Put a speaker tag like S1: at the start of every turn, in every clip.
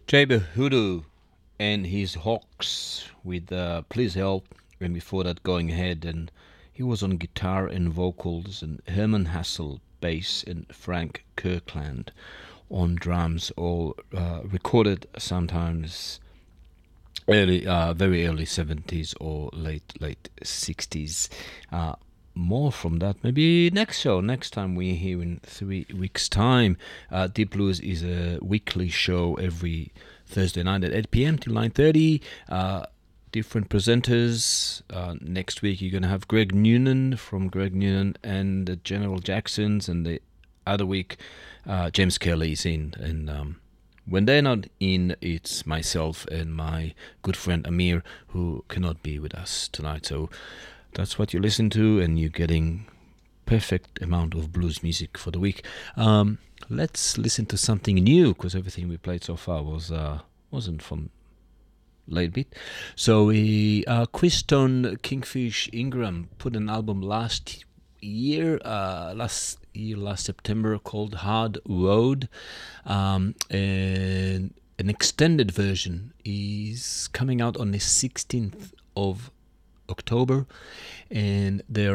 S1: Jaber Hoodoo and his Hawks with Please Help, and before that Going Ahead, and he was on guitar and vocals, and Herman Hassel bass, and Frank Kirkland on drums, all recorded sometimes very early 70s or late 60s. More from that maybe next show, next time we're here in 3 weeks time. Deep Blues is a weekly show every Thursday night at 8 p.m. till 9:30. Different presenters. Next week you're gonna have Greg Noonan from Greg Noonan and the General Jacksons, and the other week James Kelly's in. And when they're not in, it's myself and my good friend Amir who cannot be with us tonight. So that's what you listen to, and you're getting perfect amount of blues music for the week. Let's listen to something new, because everything we played so far wasn't from late beat. So Quiston Kingfish Ingram put an album last September, called Hard Road, and an extended version is coming out on the 16th of October, and they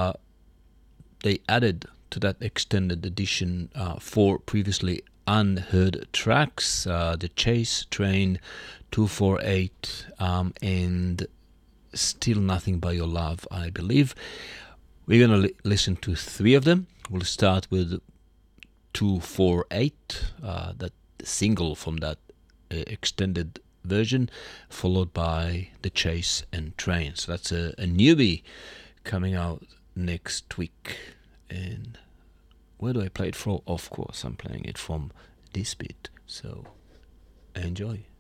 S1: added to that extended edition 4 previously unheard tracks: The Chase Train, 248, and Still Nothing But Your Love, I believe. We're going to listen to 3 of them. We'll start with 248, that single from that extended version, followed by The Chase and Train. So that's a newbie coming out next week. And where do I play it from? Of course, I'm playing it from this bit. So enjoy.